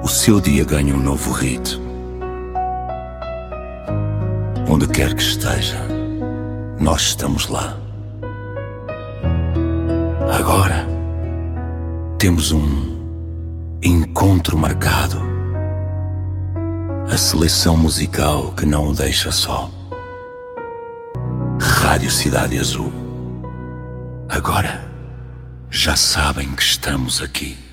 o seu dia ganha um novo ritmo. Onde quer que esteja, nós estamos lá. Agora temos um encontro marcado. A seleção musical que não o deixa só. Rádio Cidade Azul. Agora já sabem que estamos aqui.